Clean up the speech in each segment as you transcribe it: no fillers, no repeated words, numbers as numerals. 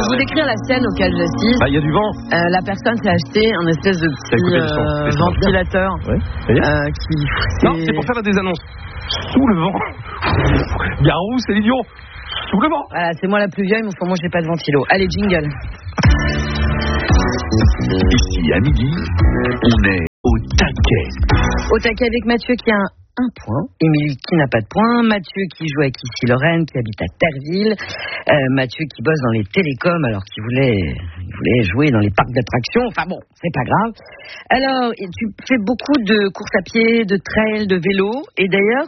vous décrire la scène auquel j'assiste. Il y a du vent. La personne s'est acheté un espèce de petit ventilateur. Non, c'est pour faire des annonces. Sous le vent. Garou, c'est l'idiot. Sous le vent. Voilà, c'est moi la plus vieille, mais moi j'ai pas de ventilo. Allez, jingle. Ici à midi, on est au taquet. Au taquet avec Mathieu qui a un point, Émilie qui n'a pas de point, Mathieu qui joue avec ici Lorraine, qui habite à Terreville, Mathieu qui bosse dans les télécoms alors qu'il voulait jouer dans les parcs d'attractions, enfin bon, c'est pas grave. Alors, tu fais beaucoup de courses à pied, de trail, de vélo, et d'ailleurs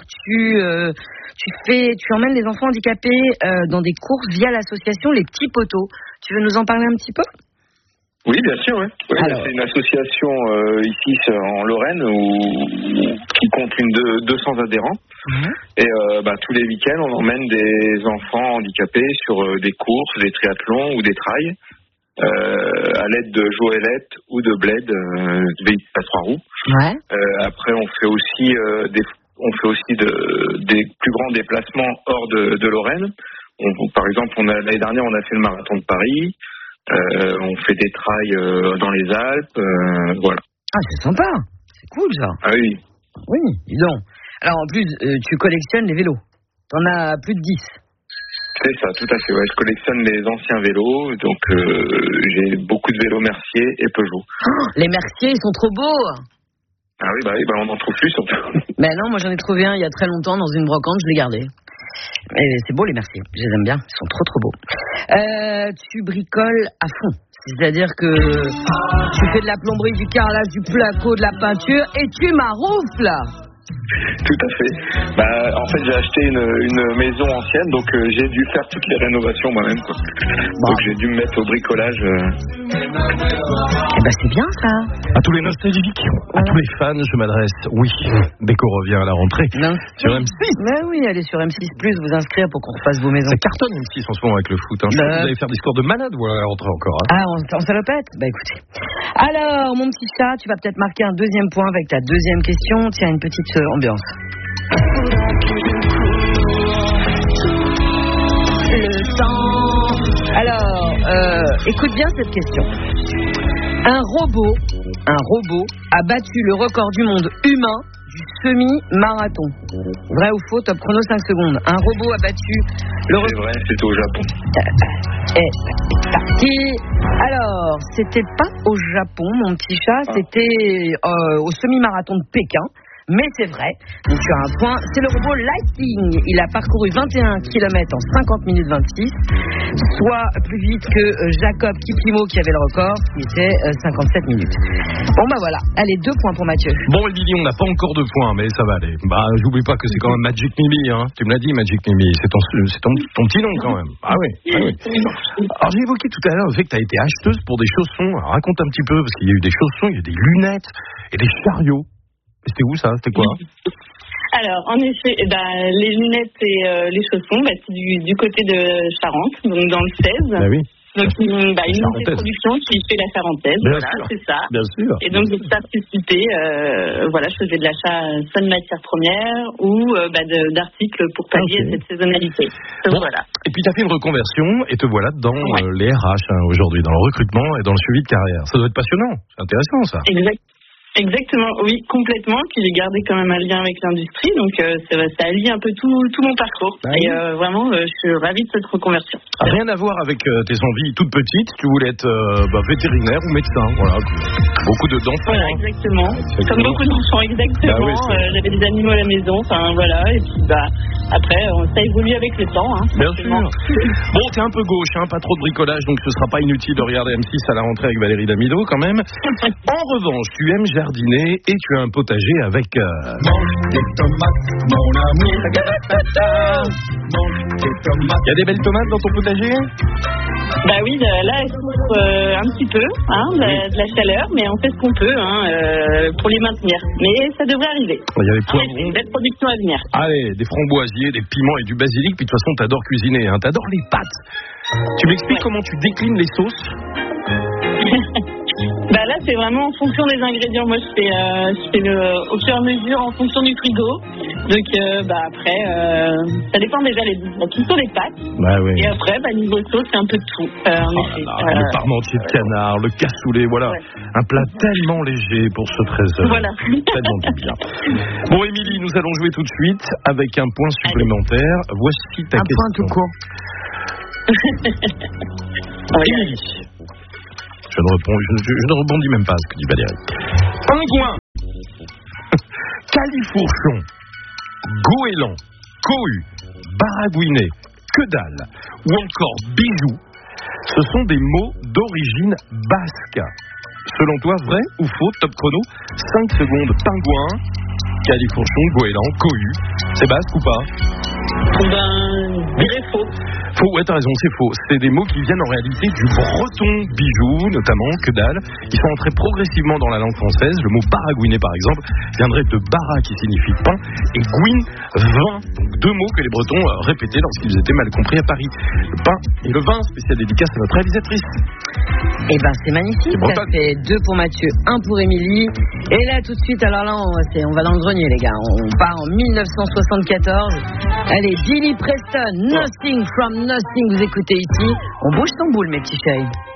tu emmènes les enfants handicapés dans des courses via l'association Les Petits Poteaux. Tu veux nous en parler un petit peu ? Oui, bien sûr. Ouais. C'est une association ici en Lorraine qui compte 200 adhérents. Et tous les week-ends, on emmène des enfants handicapés sur des courses, des triathlons ou des trails à l'aide de Joëlette ou de Bled, de véhicules à 3 roues. Ouais. Après, on fait aussi des plus grands déplacements hors de Lorraine. Par exemple, l'année dernière, on a fait le marathon de Paris. On fait des trails dans les Alpes, voilà. Ah, c'est sympa, c'est cool ça. Ah oui. Oui, dis donc. Alors en plus, tu collectionnes les vélos. T'en as plus de 10. C'est ça, tout à fait. Ouais. Je collectionne les anciens vélos, donc j'ai beaucoup de vélos Mercier et Peugeot. Oh, les Mercier, ils sont trop beaux. Ah oui, on n'en trouve plus surtout. Mais non, moi j'en ai trouvé un il y a très longtemps dans une brocante, je l'ai gardé. Et c'est beau les Mercier, je les aime bien, ils sont trop beaux. Tu bricoles à fond, c'est-à-dire que tu fais de la plomberie, du carrelage, du placo, de la peinture et tu maroufles. Tout à fait. En fait, j'ai acheté une maison ancienne, donc j'ai dû faire toutes les rénovations moi-même, quoi. Donc j'ai dû me mettre au bricolage. C'est bien ça. À tous les nostalgiques, à tous les fans, je m'adresse. Oui, Déco revient à la rentrée. Non. Sur M6. Ben oui, allez sur M6+, vous inscrire pour qu'on refasse vos maisons. Ça cartonne M6 en ce moment avec le foot. Je crois que vous allez faire des scores de malade à la rentrée encore. Ah, on salopette. Écoutez. Alors, mon petit chat, tu vas peut-être marquer un deuxième point avec ta deuxième question. Tiens, une petite ambiance. Le temps. Alors, écoute bien cette question. Un robot a battu le record du monde humain du semi-marathon. Vrai ou faux? Top chrono 5 secondes. Un robot a battu le record. C'est vrai, c'était au Japon. C'est parti. Alors, c'était pas au Japon, mon petit chat, c'était au semi-marathon de Pékin. Mais c'est vrai, donc tu as un point. C'est le robot Lightning. Il a parcouru 21 km en 50 minutes 26, soit plus vite que Jacob Kiplimo qui avait le record, qui était 57 minutes. Bon voilà, allez, 2 points pour Mathieu. Bon Émilie, on n'a pas encore de points, mais ça va aller. J'oublie pas que c'est quand même Magic Mimi, hein. Tu me l'as dit, Magic Mimi, c'est ton petit nom quand même. Ah oui. Alors j'ai évoqué tout à l'heure le fait que tu as été acheteuse pour des chaussons. Alors, raconte un petit peu, parce qu'il y a eu des chaussons, il y a des lunettes et des chariots. C'était où ça? C'était quoi? Alors, en effet, les lunettes et les chaussons, c'est du côté de Charente, donc dans le 16. Oui. Donc, une unité de production qui fait la Charentaise. Bien sûr. C'est ça. Bien sûr. Et donc, j'ai participé, je faisais de l'achat soit de matières premières ou d'articles pour pallier cette saisonnalité. Donc, voilà. Et puis, tu as fait une reconversion et te voilà dans les RH aujourd'hui, dans le recrutement et dans le suivi de carrière. Ça doit être passionnant. C'est intéressant, ça. Exactement, oui, complètement. Puis j'ai gardé quand même un lien avec l'industrie, donc ça allie un peu tout mon parcours. Et vraiment, je suis ravie de cette reconversion. Rien à voir avec tes envies toutes petites. Tu voulais être vétérinaire ou médecin, voilà. Beaucoup d'enfants. Voilà, exactement. Comme beaucoup d'enfants, exactement. J'avais des animaux à la maison, et puis après, ça évolue avec le temps. Bien sûr. Bon, t'es un peu gauche, pas trop de bricolage, donc ce sera pas inutile de regarder M6 à la rentrée avec Valérie Damido quand même. En revanche, tu aimes jardiner et tu as un potager avec... Mange des tomates, mon amour. Il y a des belles tomates dans ton potager? Oui, là, elles souffrent un petit peu de la chaleur, mais on fait ce qu'on peut pour les maintenir. Mais ça devrait arriver. Il y a des poivrons. Une belle production à venir. Allez, des framboisiers, des piments et du basilic. Puis de toute façon, t'adores cuisiner, t'adores les pâtes. Tu m'expliques comment tu déclines les sauces? Là, c'est vraiment en fonction des ingrédients. Moi, je fais au fur et à mesure en fonction du frigo. Donc après, ça dépend déjà qui sont les pâtes. Bah, oui. Et après, niveau sauce, c'est un peu de tout. En effet. Le parmentier de canard, le cassoulet, voilà. Ouais. Un plat tellement léger pour ce trésor. Voilà. Tellement du bien. Bon, Émilie, nous allons jouer tout de suite avec un point supplémentaire. Voici ta question. Un point tout court. Émilie. Je ne rebondis même pas à ce que dit Valérie. Pingouin, califourchon, goéland, cohu, baragouinet, que dalle ou encore bijou, ce sont des mots d'origine basque. Selon toi, vrai ou faux? Top chrono, 5 secondes. Pingouin, califourchon, goéland, cohu, c'est basque ou pas? Je dirais faux. Faux, ouais, t'as raison, c'est faux. C'est des mots qui viennent en réalité du breton bijou, notamment, que dalle. Ils sont entrés progressivement dans la langue française. Le mot baragouiner, par exemple, viendrait de bara, qui signifie pain, et gouine, vin. Donc 2 mots que les Bretons répétaient lorsqu'ils étaient mal compris à Paris. Le pain et le vin, spécial dédicace à notre réalisatrice. Eh ben, c'est magnifique. Ça fait 2 pour Mathieu, 1 pour Émilie. Et là, tout de suite, alors là, on va dans le grenier, les gars. On part en 1974. Allez, Billy Preston, Nothing from Nothing, vous écoutez ici. On bouge son boule, mes petits chéris.